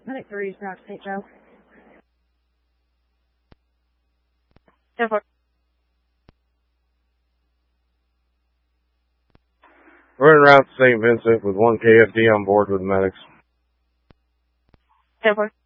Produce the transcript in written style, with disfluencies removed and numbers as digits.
Medic 3 is Rock St. Joe. 10-4. We're en route to St. Vincent with 1 KFD on board with medics. 10-4.